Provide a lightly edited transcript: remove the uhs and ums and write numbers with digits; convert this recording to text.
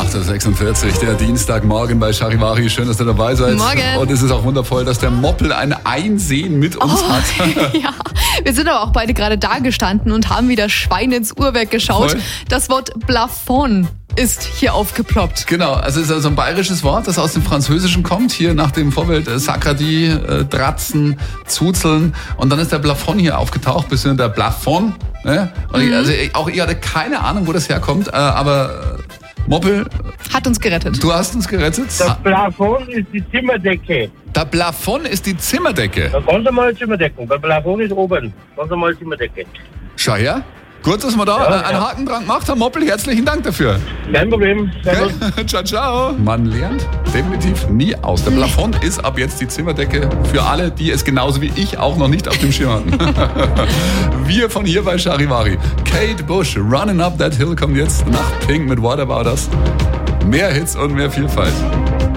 8.46 Uhr, der Dienstagmorgen bei Charivari. Schön, dass ihr dabei seid. Morgen. Und es ist auch wundervoll, dass der Moppel ein Einsehen mit uns hat. Ja, wir sind aber auch beide gerade da gestanden und haben wieder Schwein ins Uhrwerk geschaut. Voll. Das Wort Plafond ist hier aufgeploppt. Genau, also es ist also ein bayerisches Wort, das aus dem Französischen kommt. Hier nach dem Vorbild Sacradi, Dratzen, Zuzeln. Und dann ist der Plafond hier aufgetaucht, bisschen der Plafond. Ne? Und ich hatte keine Ahnung, wo das herkommt, aber Moppel, Hat uns gerettet. du hast uns gerettet. Das Plafond ist die Zimmerdecke. Der Plafond ist die Zimmerdecke. Da ganz normal Zimmerdecken. Der Plafond ist oben. Ganz normal Zimmerdecke. Schau her. Gut, dass wir da einen Haken dran gemacht haben. Moppel, herzlichen Dank dafür. Kein Problem. Servus. Ciao, ciao. Man lernt definitiv nie aus. Der Plafond ist ab jetzt die Zimmerdecke für alle, die es genauso wie ich auch noch nicht auf dem Schirm hatten. Wir von hier bei Charivari. Kate Bush, Running Up That Hill kommt jetzt nach Pink mit What About Us. Mehr Hits und mehr Vielfalt.